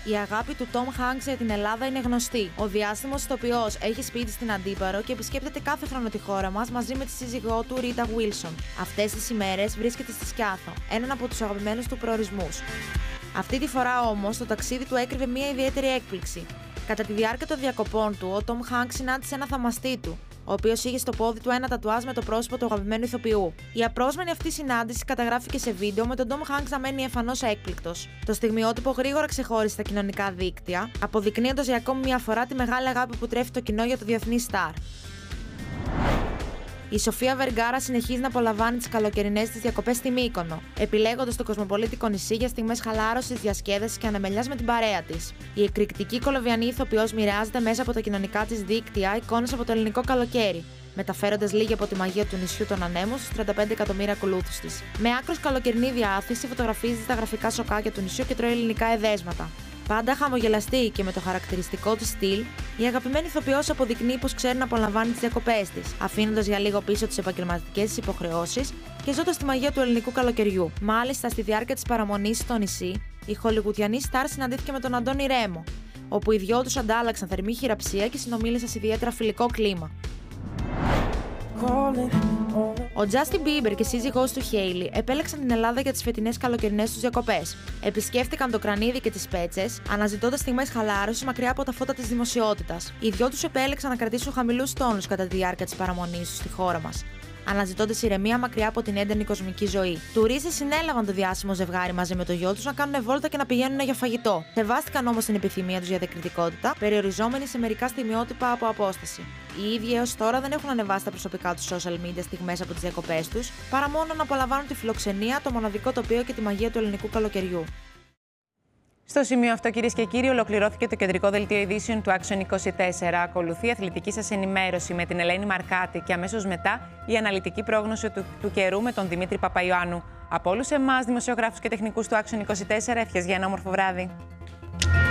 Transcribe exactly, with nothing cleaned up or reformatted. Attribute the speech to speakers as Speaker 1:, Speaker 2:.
Speaker 1: Η αγάπη του Tom Hanks για την Ελλάδα είναι γνωστή. Ο διάσημος ηθοποιός έχει σπίτι στην Αντίπαρο και επισκέπτεται κάθε χρόνο τη χώρα μας μαζί με τη σύζυγό του Ρίτα Wilson. Αυτές τις ημέρες βρίσκεται στη Σκιάθο, έναν από τους αγαπημένους του προορισμούς. Αυτή τη φορά όμως το ταξίδι του έκρυβε μια ιδιαίτερη έκπληξη. Κατά τη διάρκεια των διακοπών του, ο Tom Hanks συνάντησε ένα θαυμαστή του, ο οποίος είχε στο πόδι του ένα τατουάζ με το πρόσωπο του αγαπημένου ηθοποιού. Η απρόσμενη αυτή συνάντηση καταγράφηκε σε βίντεο με τον Tom Hanks να μένει εμφανώς έκπληκτος. Το στιγμιότυπο γρήγορα ξεχώρισε στα κοινωνικά δίκτυα, αποδεικνύοντας για ακόμη μια φορά τη μεγάλη αγάπη που τρέφει το κοινό για το διεθνή στάρ. Η Σοφία Βεργκάρα συνεχίζει να απολαμβάνει τις καλοκαιρινές της διακοπές στη Μύκονο, επιλέγοντας το κοσμοπολίτικο νησί για στιγμές χαλάρωσης, διασκέδασης και αναμελιάς με την παρέα της. Η εκρηκτική κολομβιανή ηθοποιός μοιράζεται μέσα από τα κοινωνικά της δίκτυα εικόνες από το ελληνικό καλοκαίρι, μεταφέροντας λίγη από τη μαγεία του νησιού των ανέμων στους τριάντα πέντε εκατομμύρια ακολούθους της. Με άκρως καλοκαιρινή διάθεση φωτογραφίζει τα γραφικά σοκάκια του νησιού και τρώει ελληνικά εδέσματα. Πάντα χαμογελαστή και με το χαρακτηριστικό της στυλ, η αγαπημένη ηθοποιός αποδεικνύει πως ξέρει να απολαμβάνει τις διακοπές της, αφήνοντας για λίγο πίσω τις επαγγελματικές της υποχρεώσεις και ζώντας τη μαγεία του ελληνικού καλοκαιριού. Μάλιστα, στη διάρκεια της παραμονής στο νησί, η χολιγουδιανή στάρ συναντήθηκε με τον Αντώνη Ρέμο, όπου οι δυο τους αντάλλαξαν θερμή χειραψία και συνομίλησαν σε ιδιαίτερα φιλικό κλίμα. Ο Justin Bieber και σύζυγός του Hailey επέλεξαν την Ελλάδα για τις φετινές καλοκαιρινές τους διακοπές. Επισκέφτηκαν το Κρανίδι και τις Πέτσες, αναζητώντας στιγμές χαλάρωσης μακριά από τα φώτα της δημοσιότητας. Οι δυο τους επέλεξαν να κρατήσουν χαμηλούς τόνους κατά τη διάρκεια της παραμονής τους στη χώρα μας, αναζητώντας ηρεμία μακριά από την έντονη κοσμική ζωή. Τουρίστες συνέλαβαν το διάσημο ζευγάρι μαζί με το γιο τους να κάνουν βόλτα και να πηγαίνουν για φαγητό. Σεβάστηκαν όμως την επιθυμία τους για διακριτικότητα, περιοριζόμενοι σε μερικά στιγμιότυπα από απόσταση. Οι ίδιοι έως τώρα δεν έχουν ανεβάσει τα προσωπικά τους social media στιγμές από τις διακοπές τους, παρά μόνο να απολαμβάνουν τη φιλοξενία, το μοναδικό τοπίο και τη μαγεία του ελληνικού καλοκαιριού.
Speaker 2: Στο σημείο αυτό, κυρίες και κύριοι, ολοκληρώθηκε το κεντρικό δελτίο ειδήσεων του Action είκοσι τέσσερα. Ακολουθεί η αθλητική σας ενημέρωση με την Ελένη Μαρκάτη και αμέσως μετά η αναλυτική πρόγνωση του, του καιρού με τον Δημήτρη Παπαϊωάννου. Από όλους εμάς, δημοσιογράφους και τεχνικούς του Action είκοσι τέσσερα, ευχές για ένα όμορφο βράδυ.